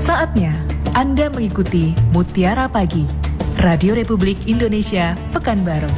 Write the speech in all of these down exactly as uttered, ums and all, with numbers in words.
Saatnya Anda mengikuti Mutiara Pagi, Radio Republik Indonesia, Pekanbaru.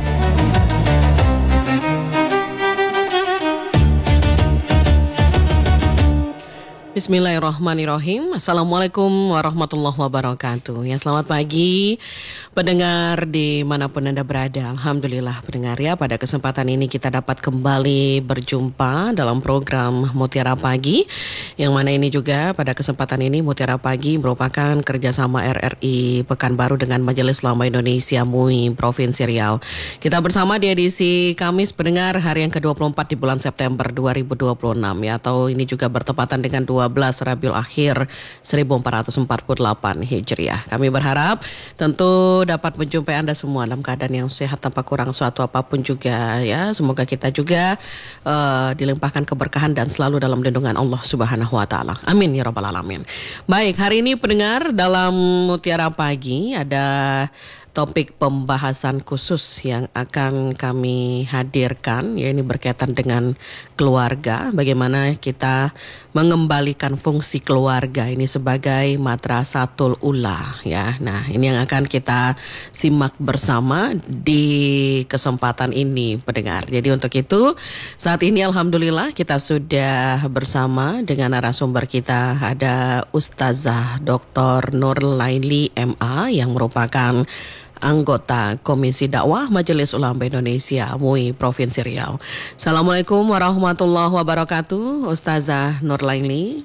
Bismillahirrahmanirrahim. Assalamualaikum warahmatullahi wabarakatuh. Ya, selamat pagi pendengar dimanapun Anda berada. Alhamdulillah pendengar ya, pada kesempatan ini kita dapat kembali berjumpa dalam program Mutiara Pagi, yang mana ini juga pada kesempatan ini Mutiara Pagi merupakan kerjasama R R I Pekanbaru dengan Majelis Ulama Indonesia M U I Provinsi Riau. Kita bersama di edisi Kamis pendengar hari yang kedua puluh empat di bulan September dua ribu dua puluh enam ya, atau ini juga bertepatan dengan dua belas Rabiul Akhir seribu empat ratus empat puluh delapan Hijriah. Kami berharap tentu dapat menjumpai Anda semua dalam keadaan yang sehat tanpa kurang suatu apapun juga ya. Semoga kita juga uh, dilimpahkan keberkahan dan selalu dalam lindungan Allah Subhanahu wa taala. Amin ya rabbal alamin. Baik, hari ini pendengar dalam Mutiara Pagi ada topik pembahasan khusus yang akan kami hadirkan, ya, ini berkaitan dengan keluarga, bagaimana kita mengembalikan fungsi keluarga ini sebagai madrasatul ula ya. Nah, ini yang akan kita simak bersama di kesempatan ini pendengar. Jadi untuk itu saat ini alhamdulillah kita sudah bersama dengan narasumber kita, ada Ustazah Doktor Nurlaili M A yang merupakan anggota Komisi Dakwah Majelis Ulama Indonesia M U I Provinsi Riau. Assalamualaikum warahmatullahi wabarakatuh, Ustazah Nurlaili.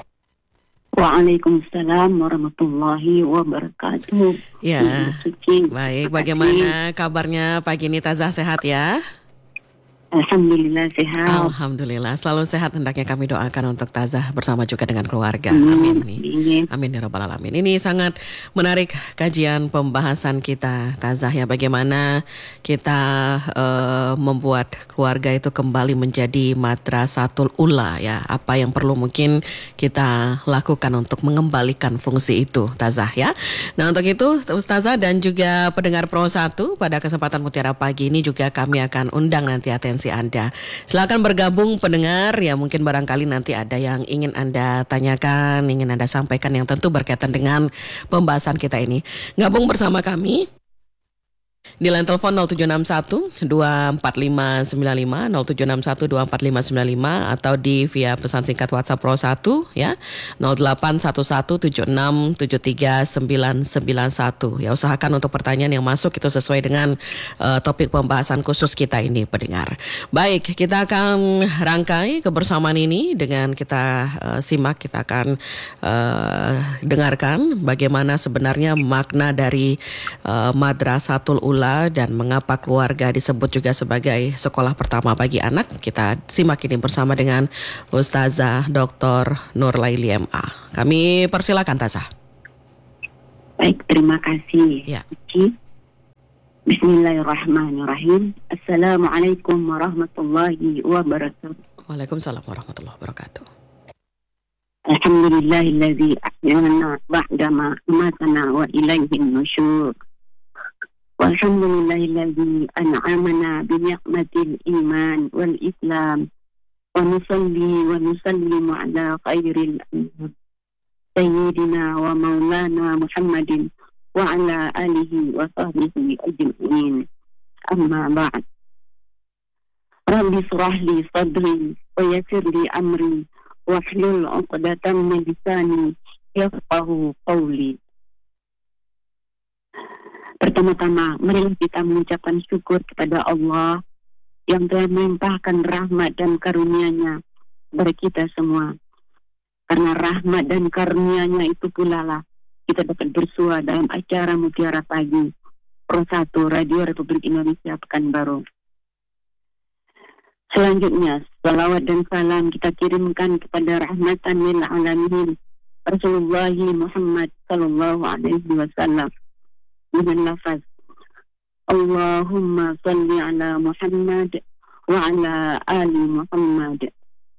Waalaikumsalam warahmatullahi wabarakatuh. Ya, baik. Bagaimana kabarnya pagi ini, Tazah, sehat ya? Alhamdulillah sehat. Alhamdulillah, selalu sehat hendaknya kami doakan untuk Tazah bersama juga dengan keluarga. Amin nih. Amin ya rabbal alamin. Ini sangat menarik kajian pembahasan kita, Tazah, ya, bagaimana kita uh, membuat keluarga itu kembali menjadi madrasatul ula ya. Apa yang perlu mungkin kita lakukan untuk mengembalikan fungsi itu, Tazah ya. Nah, untuk itu Ustazah dan juga pendengar Pro satu, pada kesempatan Mutiara Pagi ini juga kami akan undang nanti atensi Anda. Silakan bergabung pendengar ya, mungkin barangkali nanti ada yang ingin Anda tanyakan, ingin Anda sampaikan yang tentu berkaitan dengan pembahasan kita ini. Gabung bersama kami di line telepon nol tujuh enam satu dua empat lima sembilan lima, nol tujuh enam satu dua empat lima sembilan lima, atau di via pesan singkat WhatsApp Pro satu ya, nol delapan satu satu tujuh enam tujuh tiga sembilan sembilan satu. Ya, usahakan untuk pertanyaan yang masuk itu sesuai dengan uh, topik pembahasan khusus kita ini pendengar. Baik, kita akan rangkai kebersamaan ini dengan kita uh, simak, kita akan uh, dengarkan bagaimana sebenarnya makna dari uh, madrasatul ula dan mengapa keluarga disebut juga sebagai sekolah pertama bagi anak. Kita simak ini bersama dengan Ustazah Doktor Nurlaili M A. Kami persilakan, Tazah. Baik, terima kasih. Ya. Bismillahirrahmanirrahim. Assalamualaikum warahmatullahi wabarakatuh. Waalaikumsalam warahmatullahi wabarakatuh. Alhamdulillahilladzi ahyana ba'dama amatana wa ilaihin nusyur. Walhamdulillahilladzi an'amana bini'matil iman wal islam wa nusalli wa nusallimu ala khairil anam sayyidina wa maulana Muhammadin wa ala alihi wa sahbihi ajma'in, amma ba'd. Rabbi shrah li sadri wa yassir li amri wahlul 'uqdatam min lisani yafqahu qawli. Pertama-tama, marilah kita mengucapkan syukur kepada Allah yang telah melimpahkan rahmat dan karunia-Nya kepada kita semua. Karena rahmat dan karunia-Nya itu pula lah kita dapat bersua dalam acara Mutiara Pagi Pro satu Radio Republik Indonesia Pekanbaru. Selanjutnya, salawat dan salam kita kirimkan kepada rahmatan lil alamin Rasulullah Muhammad sallallahu alaihi wasallam dengan lafaz Allahumma salli ala Muhammad wa ala ali Muhammad.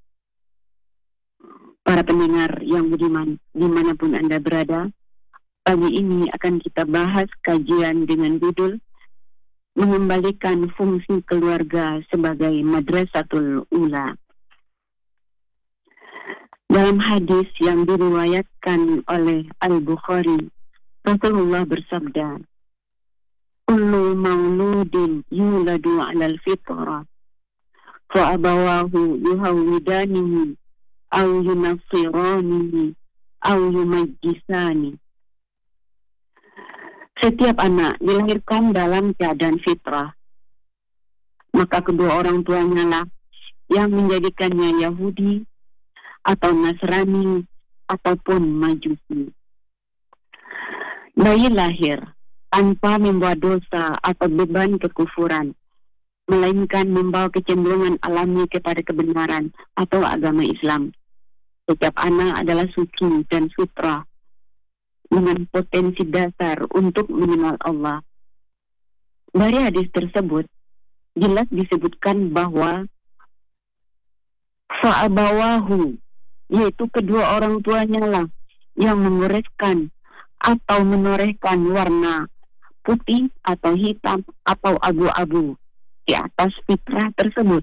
Para pendengar yang budiman dimanapun Anda berada, pagi ini akan kita bahas kajian dengan judul mengembalikan fungsi keluarga sebagai madrasatul ula. Dalam hadis yang diriwayatkan oleh Al-Bukhari, Rasulullah bersabda, "Kullu mauludin yuladu 'alal fitrah, fa abawahu yuhawwidanihi aw yunassiranihi aw yumajjisani." Setiap anak dilahirkan dalam keadaan fitrah, maka kedua orang tuanya lah yang menjadikannya Yahudi atau Nasrani ataupun Majusi. Bayi lahir tanpa membawa dosa atau beban kekufuran, melainkan membawa kecenderungan alami kepada kebenaran atau agama Islam. Setiap anak adalah suci dan sutra dengan potensi dasar untuk mengenal Allah. Dari hadis tersebut jelas disebutkan bahwa fa'abawahu, yaitu kedua orang tuanya lah yang mengoreskan atau menorehkan warna putih atau hitam atau abu-abu di atas fitrah tersebut.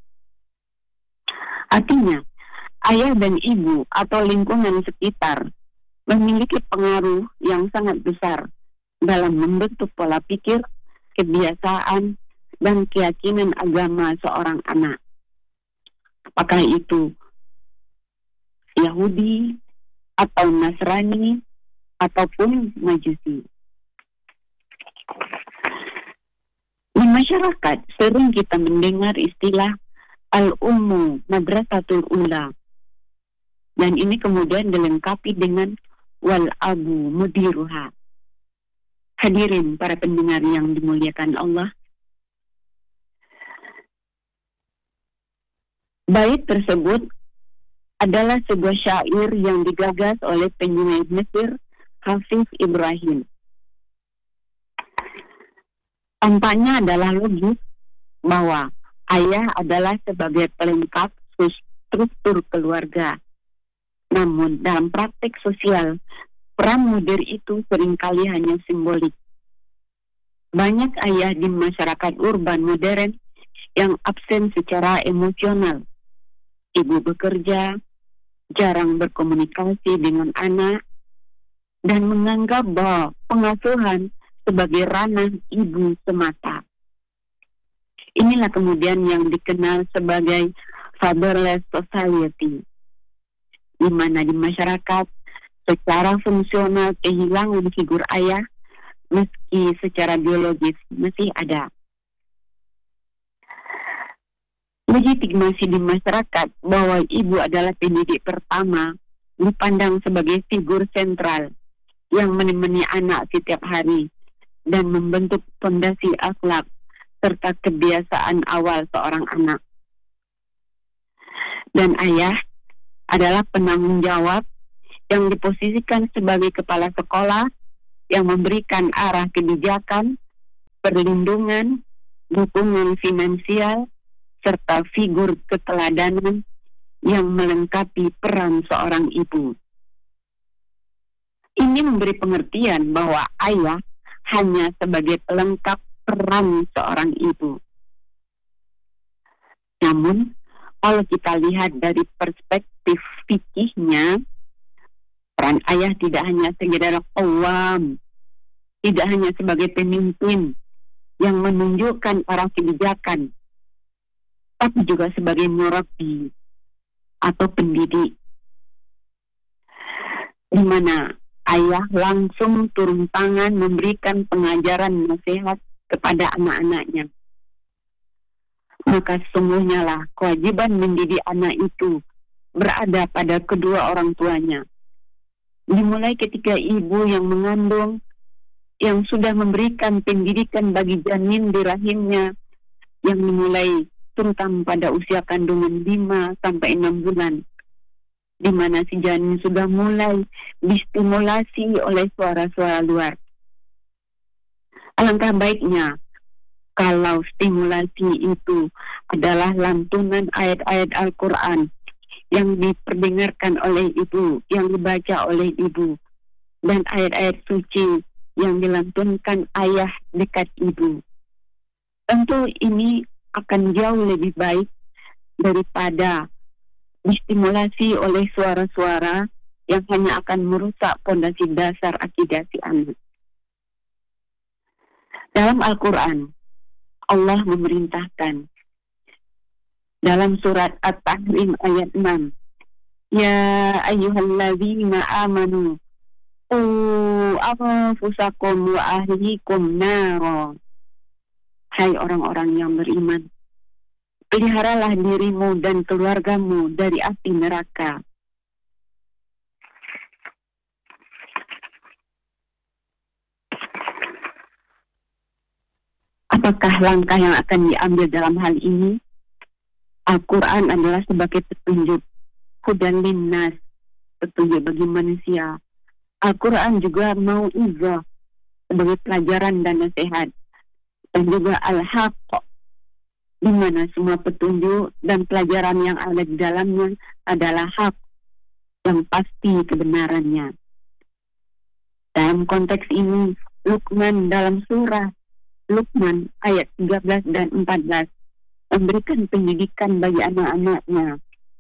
Artinya, ayah dan ibu atau lingkungan sekitar memiliki pengaruh yang sangat besar dalam membentuk pola pikir, kebiasaan, dan keyakinan agama seorang anak. Apakah itu Yahudi atau Nasrani ataupun Majusi. Di masyarakat sering kita mendengar istilah al-ummu madrasatul ula, dan ini kemudian dilengkapi dengan wal abu mudiruha. Hadirin para pendengar yang dimuliakan Allah, bait tersebut adalah sebuah syair yang digagas oleh penyair Mesir Hafiz Ibrahim. Tampaknya adalah logis bahwa ayah adalah sebagai pelengkap struktur keluarga. Namun dalam praktek sosial, peran mudir itu seringkali hanya simbolik. Banyak ayah di masyarakat urban modern yang absen secara emosional. Ibu bekerja, jarang berkomunikasi dengan anak, dan menganggap bahwa pengasuhan sebagai ranah ibu semata. Inilah kemudian yang dikenal sebagai fatherless society, di mana di masyarakat secara fungsional kehilangan figur ayah, meski secara biologis masih ada. Legitimasi di masyarakat bahwa ibu adalah pendidik pertama dipandang sebagai figur sentral yang menemani anak setiap hari dan membentuk fondasi akhlak serta kebiasaan awal seorang anak. Dan ayah adalah penanggung jawab yang diposisikan sebagai kepala sekolah yang memberikan arah kebijakan, perlindungan, dukungan finansial, serta figur keteladanan yang melengkapi peran seorang ibu. Ini memberi pengertian bahwa ayah hanya sebagai pelengkap peran seorang ibu. Namun, kalau kita lihat dari perspektif fikihnya, peran ayah tidak hanya sekedar qawwam, tidak hanya sebagai pemimpin yang menunjukkan arah kebijakan, tapi juga sebagai murabbi atau pendidik, di mana ayah langsung turun tangan memberikan pengajaran nasihat kepada anak-anaknya. Maka sesungguhnya lah kewajiban mendidik anak itu berada pada kedua orang tuanya. Dimulai ketika ibu yang mengandung, yang sudah memberikan pendidikan bagi janin di rahimnya, yang dimulai terutama pada usia kandungan lima sampai enam bulan, di mana si janin sudah mulai distimulasi oleh suara-suara luar. Alangkah baiknya kalau stimulasi itu adalah lantunan ayat-ayat Al-Quran yang diperdengarkan oleh ibu, yang dibaca oleh ibu, dan ayat-ayat suci yang dilantunkan ayah dekat ibu. Tentu ini akan jauh lebih baik daripada distimulasi oleh suara-suara yang hanya akan merusak pondasi dasar akidah si anak. Dalam Al-Quran, Allah memerintahkan dalam surat At-Tahrim ayat enam, Ya ayyuhalladzina amanu qu anfusakum wa ahlikum naro. Hai orang-orang yang beriman, peliharalah dirimu dan keluargamu dari api neraka. Apakah langkah yang akan diambil dalam hal ini? Al-Quran adalah sebagai petunjuk, hudan linnas, petunjuk bagi manusia. Al-Quran juga mau'izah, sebagai pelajaran dan nasihat, dan juga al-haq, di mana semua petunjuk dan pelajaran yang ada di dalamnya adalah hak, yang pasti kebenarannya. Dalam konteks ini, Luqman dalam surah Luqman ayat tiga belas dan empat belas memberikan pendidikan bagi anak-anaknya.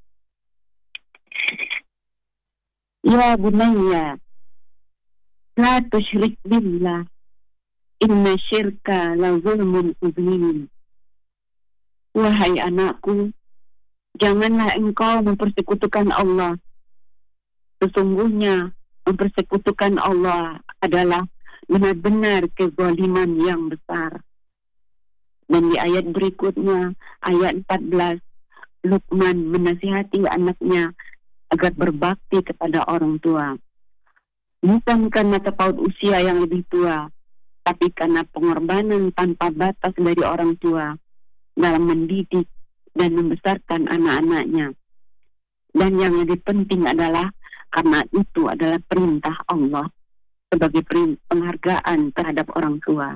Ya bunayya, la tusyrik billah, inna syirka la zulmun azim. Wahai anakku, janganlah engkau mempersekutukan Allah. Sesungguhnya mempersekutukan Allah adalah benar-benar kezaliman yang besar. Dan di ayat berikutnya, ayat empat belas, Luqman menasihati anaknya agar berbakti kepada orang tua. Bukan karena terpaut usia yang lebih tua, tapi karena pengorbanan tanpa batas dari orang tua dalam mendidik dan membesarkan anak-anaknya. Dan yang lebih penting adalah karena itu adalah perintah Allah sebagai penghargaan terhadap orang tua.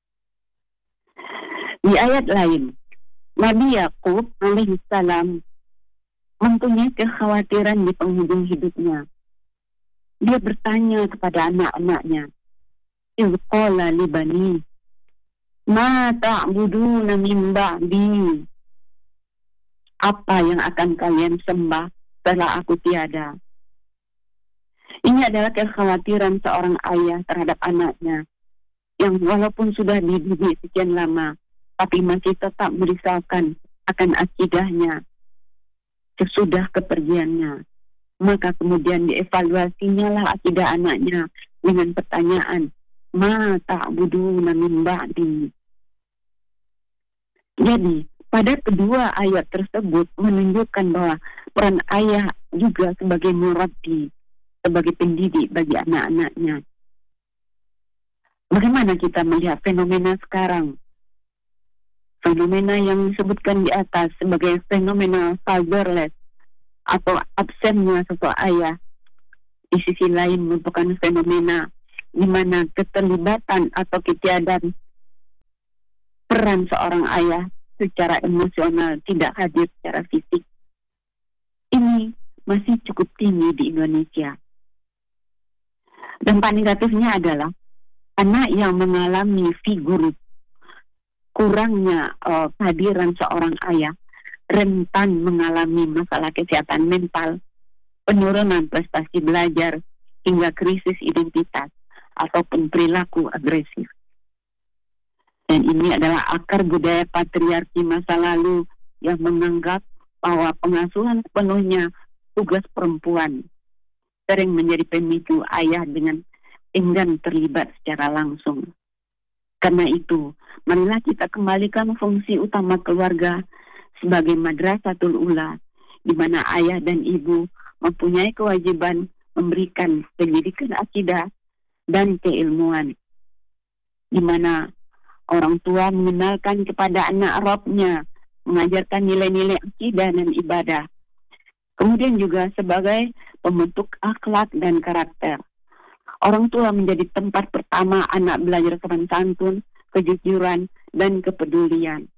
Di ayat lain, Nabi Yakub alaihissalam mempunyai kekhawatiran di penghujung hidupnya. Dia bertanya kepada anak-anaknya, "Idh qala li bani, ma ta'buduna min ba'di?" Apa yang akan kalian sembah setelah aku tiada? Ini adalah kekhawatiran seorang ayah terhadap anaknya, yang walaupun sudah dididik sekian lama, tapi masih tetap merisaukan akan akidahnya sesudah kepergiannya. Maka kemudian dievaluasinya lah akidah anaknya dengan pertanyaan, ma ta'buduna min ba'di. Jadi, pada kedua ayat tersebut menunjukkan bahwa peran ayah juga sebagai murabbi, sebagai pendidik bagi anak-anaknya. Bagaimana kita melihat fenomena sekarang? Fenomena yang disebutkan di atas sebagai fenomena fatherless atau absennya sosok ayah, di sisi lain merupakan fenomena di mana keterlibatan atau ketiadaan peran seorang ayah secara emosional tidak hadir secara fisik. Ini masih cukup tinggi di Indonesia. Dampak negatifnya adalah anak yang mengalami figur kurangnya uh, kehadiran seorang ayah rentan mengalami masalah kesehatan mental, penurunan prestasi belajar, hingga krisis identitas ataupun perilaku agresif. Dan ini adalah akar budaya patriarki masa lalu yang menganggap bahwa pengasuhan sepenuhnya tugas perempuan, sering menjadi pemicu ayah dengan enggan terlibat secara langsung. Karena itu, marilah kita kembalikan fungsi utama keluarga sebagai madrasatul ula, di mana ayah dan ibu mempunyai kewajiban memberikan pendidikan akidah dan keilmuan, di mana orang tua mengenalkan kepada anak Rabbnya, mengajarkan nilai-nilai akidah dan ibadah. Kemudian juga sebagai pembentuk akhlak dan karakter. Orang tua menjadi tempat pertama anak belajar sopan santun, kejujuran, dan kepedulian.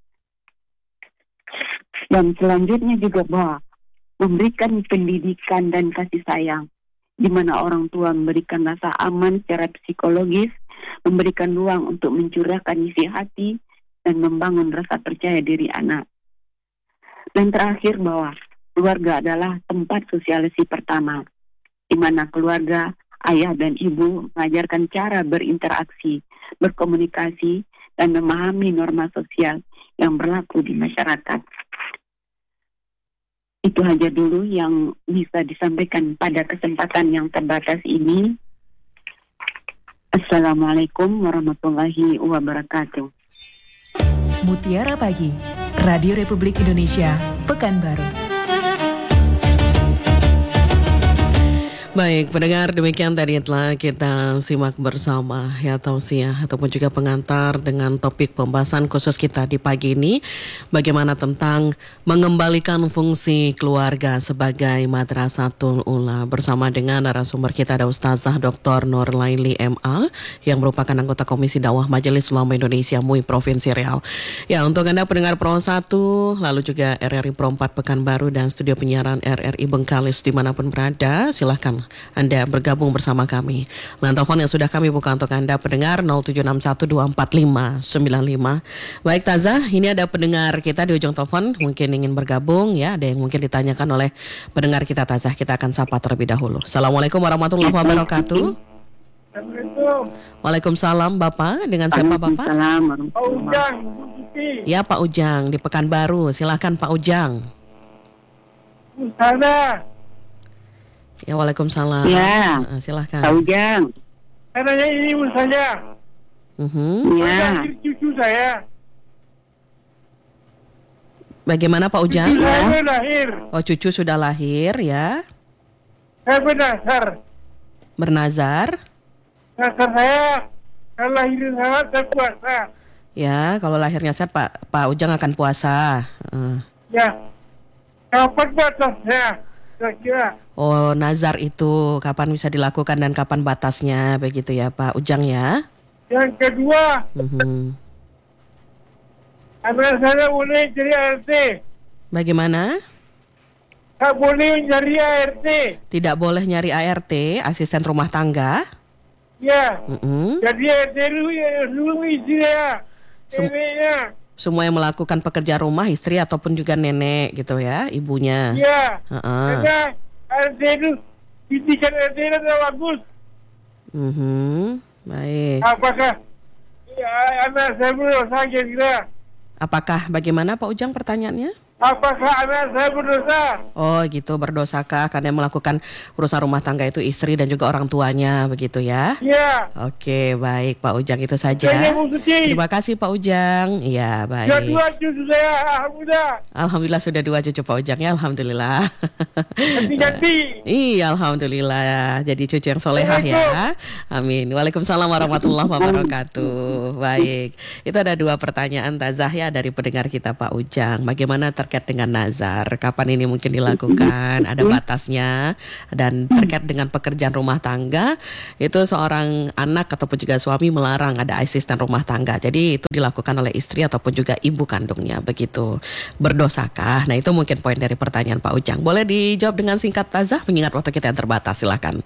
Dan selanjutnya juga bahwa memberikan pendidikan dan kasih sayang, di mana orang tua memberikan rasa aman secara psikologis, memberikan ruang untuk mencurahkan isi hati, dan membangun rasa percaya diri anak. Dan terakhir bahwa keluarga adalah tempat sosialisasi pertama, di mana keluarga, ayah dan ibu mengajarkan cara berinteraksi, berkomunikasi, dan memahami norma sosial yang berlaku di masyarakat. Itu aja dulu yang bisa disampaikan pada kesempatan yang terbatas ini. Assalamualaikum warahmatullahi wabarakatuh. Mutiara Pagi, Radio Republik Indonesia, Pekanbaru. Baik, pendengar, demikian tadi telah kita simak bersama ya tausiah ataupun juga pengantar dengan topik pembahasan khusus kita di pagi ini, bagaimana tentang mengembalikan fungsi keluarga sebagai madrasatul ula, bersama dengan narasumber kita ada Ustazah Doktor Nurlaili M A yang merupakan anggota Komisi Dakwah Majelis Ulama Indonesia M U I Provinsi Riau. Ya, untuk Anda pendengar Pro satu, lalu juga R R I Pro empat Pekanbaru dan studio penyiaran R R I Bengkalis dimanapun berada, silahkan Anda bergabung bersama kami. Line telepon yang sudah kami buka untuk Anda pendengar nol tujuh enam satu dua empat lima sembilan lima. Baik Tazah, ini ada pendengar kita di ujung telepon mungkin ingin bergabung ya, ada yang mungkin ditanyakan oleh pendengar kita Tazah. Kita akan sapa terlebih dahulu. Assalamualaikum warahmatullahi wabarakatuh. Assalamualaikum. Waalaikumsalam Bapak, dengan siapa Bapak? Waalaikumsalam. Pak Ujang, Ya Pak Ujang di Pekanbaru, silakan Pak Ujang. sana. Ya Waalaikumsalam. Ya, Uh, silakan. Pak Ujang. Saya nanya ini ibu saya. Mhm. Ya, Lahir cucu saya. Bagaimana Pak Cucu Ujang? saya baru lahir. Oh, cucu sudah lahir ya. Saya berdasar. Bernazar. Dasar saya. Kalau lahirin saya, saya puasa. Ya, kalau lahirnya sehat Pak Pak Ujang akan puasa. Uh. Ya. Kapan batasnya? Kira-kira. Oh, nazar itu kapan bisa dilakukan dan kapan batasnya, begitu ya Pak Ujang ya? Yang kedua, Mhm. anak saya boleh jadi A R T. Bagaimana? Tak boleh mencari A R T. Tidak boleh nyari A R T, asisten rumah tangga. Ya. Mhm. Jadi A R T dulu, dulu istri saya. Sem- Neneknya. Semua yang melakukan pekerja rumah, istri ataupun juga nenek gitu ya, ibunya. Ya. Heeh. Karena A R T itu, didikan A R T itu adalah bagus. Mhm. Baik. Apakah ya, anak saya berdosa kira-kira? Apakah bagaimana Pak Ujang pertanyaannya? Apakah anak saya berdosa? Oh gitu, berdosakah karena yang melakukan urusan rumah tangga itu istri dan juga orang tuanya begitu ya? Ya. Oke, baik Pak Ujang, itu saja. Saya Bu Suci. Terima kasih Pak Ujang. Iya, Sudah dua baik. cucu saya, alhamdulillah. Alhamdulillah sudah dua cucu Pak Ujang ya, alhamdulillah. Ganti-ganti. Iya, alhamdulillah. Jadi cucu yang solehah ya. Amin. Waalaikumsalam warahmatullahi wabarakatuh. Baik. Itu ada dua pertanyaan Tazah ya dari pendengar kita Pak Ujang. Bagaimana terkait dengan nazar? Kapan ini mungkin dilakukan? Ada batasnya. Dan terkait dengan pekerjaan rumah tangga, itu seorang anak ataupun juga suami melarang ada asisten rumah tangga. Jadi itu dilakukan oleh istri ataupun juga ibu kandungnya begitu. Berdosakah? Nah, itu mungkin poin dari pertanyaan Pak Ujang. Boleh dijawab dengan singkat Tazah, mengingat waktu kita yang terbatas, silakan.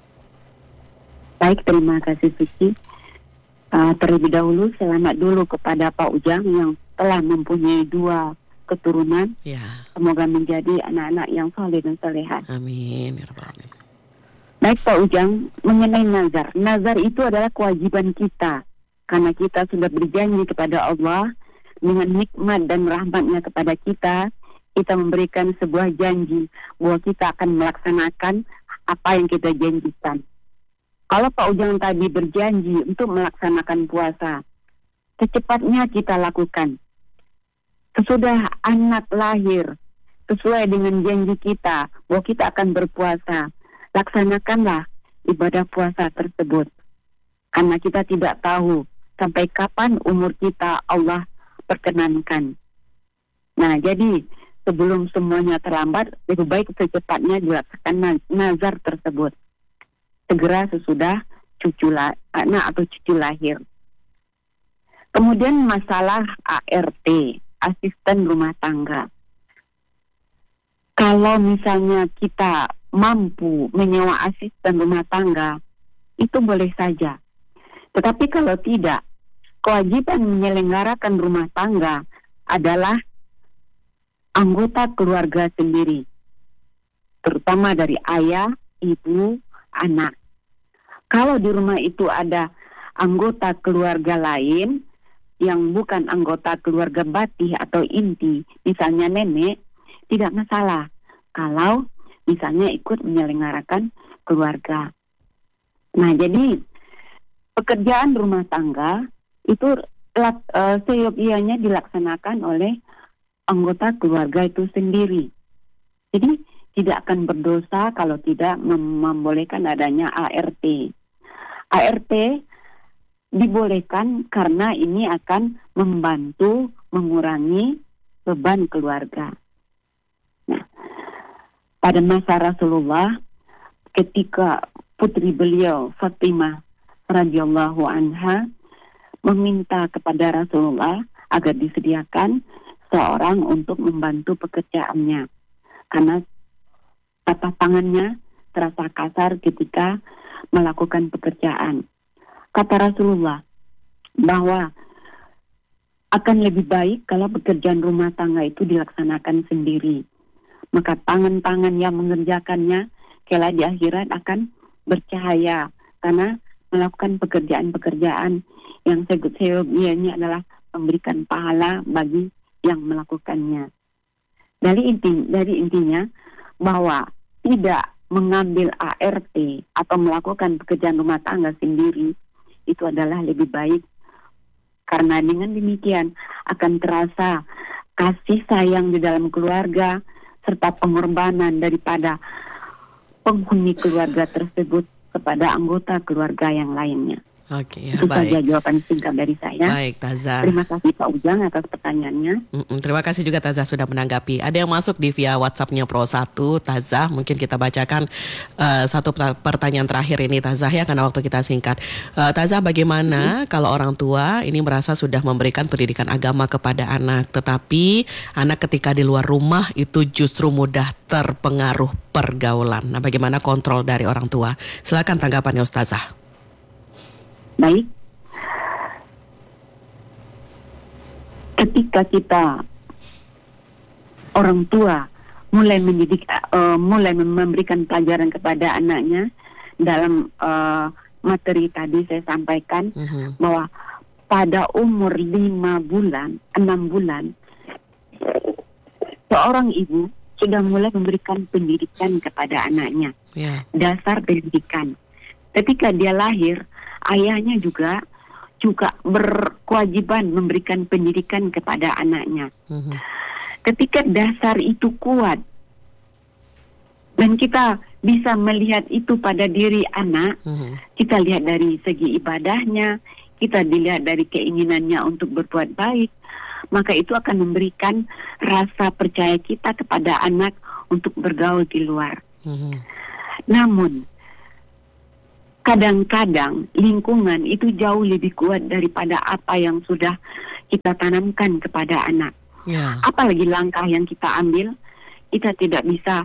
baik, terima kasih Suci. Uh, terlebih dahulu selamat dulu kepada Pak Ujang yang telah mempunyai dua keturunan. Ya, Semoga menjadi anak-anak yang soleh dan soleha. amin. Ya Rabbal Alamin. Baik Pak Ujang, mengenai nazar. Nazar itu adalah kewajiban kita. Karena kita sudah berjanji kepada Allah dengan nikmat dan rahmatnya kepada kita, kita memberikan sebuah janji bahwa kita akan melaksanakan apa yang kita janjikan. Kalau Pak Ujang tadi berjanji untuk melaksanakan puasa, secepatnya kita lakukan. Sesudah anak lahir, sesuai dengan janji kita bahwa kita akan berpuasa, laksanakanlah ibadah puasa tersebut. Karena kita tidak tahu sampai kapan umur kita Allah perkenankan. Nah, jadi sebelum semuanya terlambat, lebih baik secepatnya dilaksanakan nazar tersebut. Segera sesudah cucu la- anak atau cucu lahir. Kemudian masalah A R T, asisten rumah tangga. Kalau misalnya kita mampu menyewa asisten rumah tangga, itu boleh saja. Tetapi kalau tidak, kewajiban menyelenggarakan rumah tangga adalah anggota keluarga sendiri. terutama dari ayah, ibu, anak. Kalau di rumah itu ada anggota keluarga lain yang bukan anggota keluarga batih atau inti, misalnya nenek, tidak masalah kalau misalnya ikut menyelenggarakan keluarga. Nah, jadi pekerjaan rumah tangga itu uh, seyogianya dilaksanakan oleh anggota keluarga itu sendiri. Jadi tidak akan berdosa kalau tidak mem- membolehkan adanya A R T. A R T dibolehkan karena ini akan membantu mengurangi beban keluarga. Nah, pada masa Rasulullah, ketika putri beliau Fatimah radhiyallahu anha meminta kepada Rasulullah agar disediakan seorang untuk membantu pekerjaannya, karena tata tangannya terasa kasar ketika melakukan pekerjaan. Kata Rasulullah bahwa akan lebih baik kalau pekerjaan rumah tangga itu dilaksanakan sendiri. Maka tangan-tangan yang mengerjakannya kelak di akhirat akan bercahaya karena melakukan pekerjaan-pekerjaan yang seyogianya adalah memberikan pahala bagi yang melakukannya. Dari inti dari intinya bahwa tidak mengambil A R T atau melakukan pekerjaan rumah tangga sendiri itu adalah lebih baik, karena dengan demikian akan terasa kasih sayang di dalam keluarga serta pengorbanan daripada penghuni keluarga tersebut kepada anggota keluarga yang lainnya. Oke, ya, itu baik. saja jawaban singkat dari saya. Baik, Taza. Terima kasih Pak Ujang atas pertanyaannya. Mm-mm, terima kasih juga Taza sudah menanggapi. Ada yang masuk di via WhatsApp-nya Pro satu, Taza. Mungkin kita bacakan uh, satu pertanyaan terakhir ini, Taza, ya, karena waktu kita singkat. Uh, Taza, bagaimana hmm. kalau orang tua ini merasa sudah memberikan pendidikan agama kepada anak, tetapi anak ketika di luar rumah itu justru mudah terpengaruh pergaulan. Nah, bagaimana kontrol dari orang tua? Silakan tanggapannya, Ustazah. Baik, ketika kita orang tua mulai mendidik, uh, mulai memberikan pelajaran kepada anaknya dalam uh, materi tadi saya sampaikan uh-huh. bahwa pada umur lima bulan, enam bulan, seorang ibu sudah mulai memberikan pendidikan kepada anaknya, yeah. dasar pendidikan. Ketika dia lahir, ayahnya juga juga berkewajiban memberikan pendidikan kepada anaknya. Uh-huh. Ketika dasar itu kuat dan kita bisa melihat itu pada diri anak, uh-huh. kita lihat dari segi ibadahnya, kita dilihat dari keinginannya untuk berbuat baik, maka itu akan memberikan rasa percaya kita kepada anak untuk bergaul di luar. Uh-huh. Namun kadang-kadang lingkungan itu jauh lebih kuat daripada apa yang sudah kita tanamkan kepada anak. Yeah. Apalagi langkah yang kita ambil, kita tidak bisa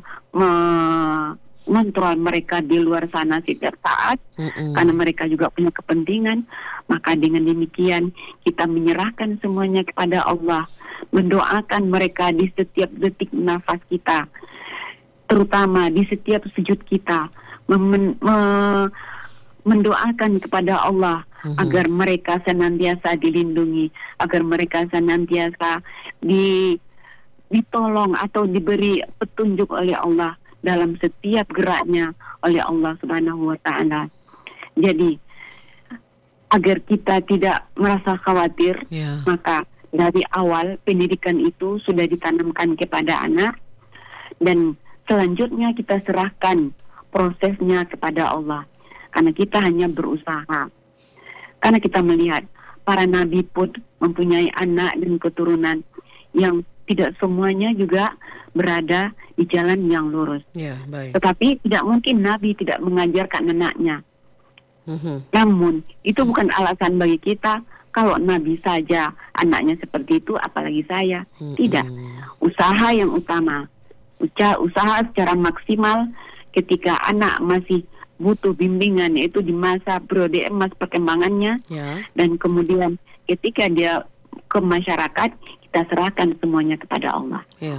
mengontrol mereka di luar sana setiap saat, Mm-mm. karena mereka juga punya kepentingan. Maka dengan demikian kita menyerahkan semuanya kepada Allah, mendoakan mereka di setiap detik nafas kita, terutama di setiap sujud kita, mem- mem- mendoakan kepada Allah uh-huh. agar mereka senantiasa dilindungi, agar mereka senantiasa di, ditolong atau diberi petunjuk oleh Allah dalam setiap geraknya oleh Allah Subhanahu wa Ta'ala. Jadi agar kita tidak merasa khawatir, yeah. maka dari awal pendidikan itu sudah ditanamkan kepada anak, dan selanjutnya kita serahkan prosesnya kepada Allah. Karena kita hanya berusaha. Karena kita melihat para nabi pun mempunyai anak dan keturunan yang tidak semuanya juga berada di jalan yang lurus. Ya, baik. Tetapi tidak mungkin nabi tidak mengajarkan anaknya. Uh-huh. Namun itu bukan alasan bagi kita. Kalau nabi saja anaknya seperti itu, apalagi saya. Uh-huh. Tidak. Usaha yang utama. Uca- usaha secara maksimal ketika anak masih butuh bimbingan, yaitu di masa periode emas perkembangannya, yeah. dan kemudian ketika dia ke masyarakat, kita serahkan semuanya kepada Allah. Yeah.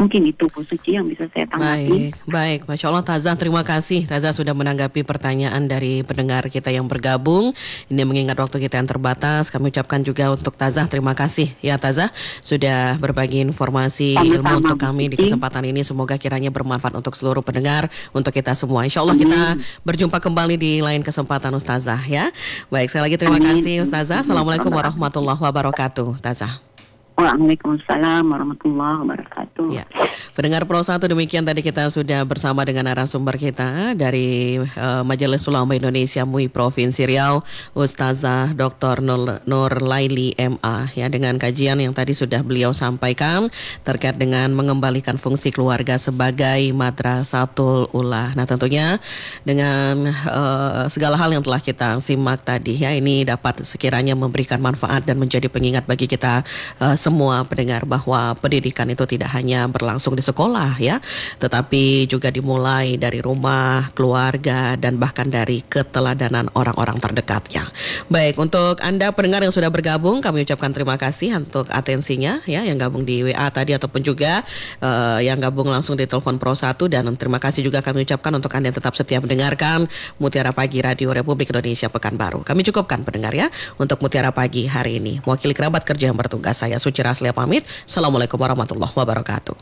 Mungkin itu Bu Suci yang bisa saya tanggapi. Baik, baik. Masya Allah Tazah, terima kasih. Tazah sudah menanggapi pertanyaan dari pendengar kita yang bergabung. Ini mengingat waktu kita yang terbatas, kami ucapkan juga untuk Tazah terima kasih ya Tazah sudah berbagi informasi Sama-sama, ilmu untuk Bu kami di Suci. kesempatan ini. Semoga kiranya bermanfaat untuk seluruh pendengar, untuk kita semua. Insya Allah kita berjumpa kembali di lain kesempatan Ustazah ya. Baik, sekali lagi terima Amin. kasih Ustazah. Assalamualaikum warahmatullahi wabarakatuh Tazah. Waalaikumsalam warahmatullahi wabarakatuh. Ya, pendengar Pro satu, demikian tadi kita sudah bersama dengan narasumber kita dari uh, Majelis Ulama Indonesia M U I Provinsi Riau, Ustazah Doktor Nur, Nur Laili M A ya, dengan kajian yang tadi sudah beliau sampaikan terkait dengan mengembalikan fungsi keluarga sebagai madrasatul ulah. Nah, tentunya dengan uh, segala hal yang telah kita simak tadi ya, ini dapat sekiranya memberikan manfaat dan menjadi pengingat bagi kita uh, semua pendengar bahwa pendidikan itu tidak hanya berlangsung di sekolah ya, tetapi juga dimulai dari rumah, keluarga, dan bahkan dari keteladanan orang-orang terdekatnya. Baik, untuk Anda pendengar yang sudah bergabung, kami ucapkan terima kasih untuk atensinya ya, yang gabung di W A tadi ataupun juga uh, yang gabung langsung di telepon Pro satu, dan terima kasih juga kami ucapkan untuk Anda yang tetap setia mendengarkan Mutiara Pagi Radio Republik Indonesia Pekanbaru. Kami cukupkan pendengar ya untuk Mutiara Pagi hari ini. Mewakili kerabat kerja yang bertugas, saya Suci Raslia pamit. Assalamualaikum warahmatullahi wabarakatuh.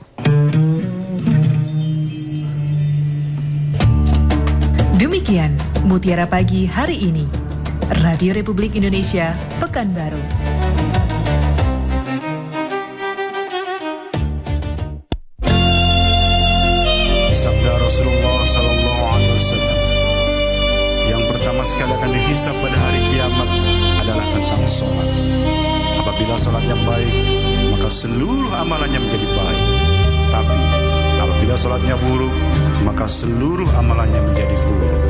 Demikian Mutiara Pagi hari ini. Radio Republik Indonesia Pekanbaru. Sabda Rasulullah Sallallahu Alaihi Wasallam, yang pertama sekali akan dihisab pada hari kiamat adalah tentang sholat. Apabila sholat yang baik, maka seluruh amalannya menjadi baik. Tapi apabila sholatnya buruk, maka seluruh amalannya menjadi buruk.